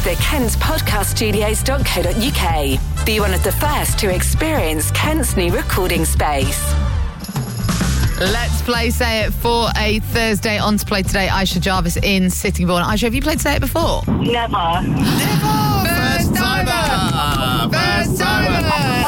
The KentPodcastStudios.co.uk. Be one of the first to experience Kent's new recording space. Let's play Say It for a Thursday. On to play today, Aisha Jarvis in Sittingbourne. Aisha, have you played Say It before? Never. First timer.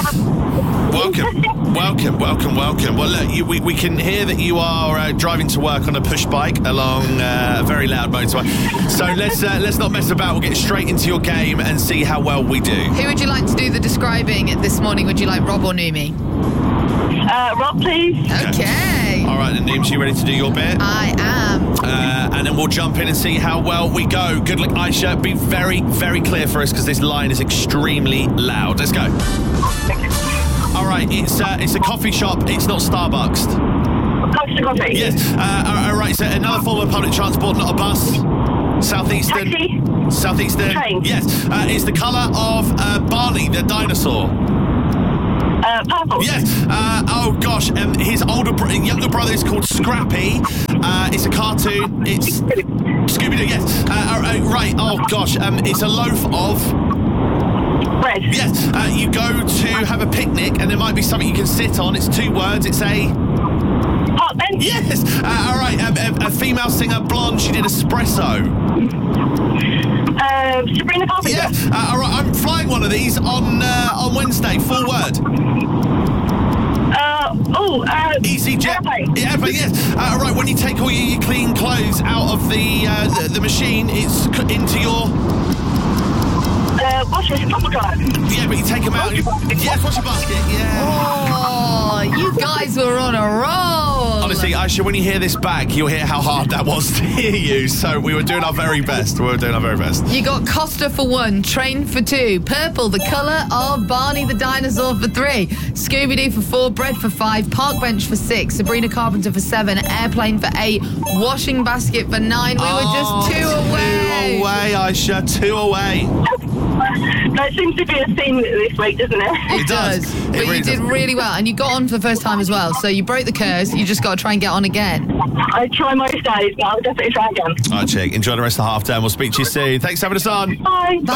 Welcome. Well, look, we can hear that you are driving to work on a push bike along a very loud motorway. So let's not mess about. We'll get straight into your game and see how well we do. Who would you like to do the describing this morning? Would you like Rob or Noomi? Rob, please. Okay. All right, then, Nooms, you ready to do your bit? I am. And then we'll jump in and see how well we go. Good luck, Aisha. Be very, very clear for us because this line is extremely loud. Let's go. All right, it's a coffee shop. It's not Starbucks. Coffee. Yes. All right, so another form of public transport, not a bus. Southeastern. Taxi. Southeastern. Train. Yes. It's the colour of Barney, the dinosaur. Purple. Yes. Oh gosh. His younger brother is called Scrappy. It's a cartoon. It's Scooby-Doo. Yes. Right. Oh gosh. It's a loaf of Bread. Yes. You go to have a picnic, and there might be something you can sit on. It's 2 words. It's a Park bench. yes. All right. A female singer, blonde. She did espresso. Sabrina Carpenter. Yes. All right. I'm flying one of these on Wednesday. 4 word. EasyJet. Airplane. Airplane, yes. Right, when you take all your clean clothes out of the machine, it's into your... Washing tumble dryer. Yeah, but you take them out and yes, washing basket, yeah. Oh, you guys were on a roll. Honestly, Aisha, when you hear this back, you'll hear how hard that was to hear you. So we were doing our very best. You got Costa for 1, Train for 2, Purple, the colour of Barney the dinosaur for 3, Scooby-Doo for 4, Bread for 5, Park bench for 6, Sabrina Carpenter for 7, Airplane for 8, Washing basket for 9. We were just 2 away. 2 away, Aisha, 2 away. That seems to be a theme this week, doesn't it? It does. But really you did really well, and you got on for the first time as well. So you broke the curse. You just got to try and get on again. I try most days, but I'll definitely try again. All right, chick. Enjoy the rest of the half term. We'll speak to you soon. Thanks for having us on. Bye.